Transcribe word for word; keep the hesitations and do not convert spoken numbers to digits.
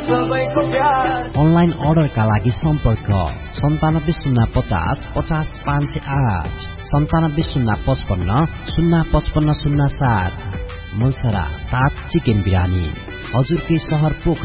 Online अर्डरका लागि सम्पर्क सन्तानब्बे शून्य पचास पचास पाँच सय आठ सन्तानब्बे शून्य पचपन्न शून्य पचपन्न शून्य सात। मुलसरा ताज चिकन बिरानी हजुरकै सहर पोखरा।